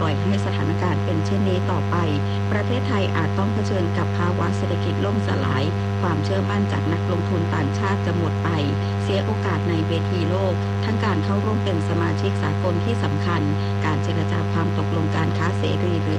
อยให้สถานการณ์เป็นเช่นนี้ต่อไปประเทศไทยอาจต้องเผชิญกับภาวะเศรษฐกิจล่มสลายความเชื่อมั่นจากนักลงทุนต่างชาติจะหมดไปเสียโอกาสในเวทีโลกทั้งการเข้าร่วมเป็นสมาชิกสากลที่สำคัญการเจรจาความตกลงการค้าเสรีหรือ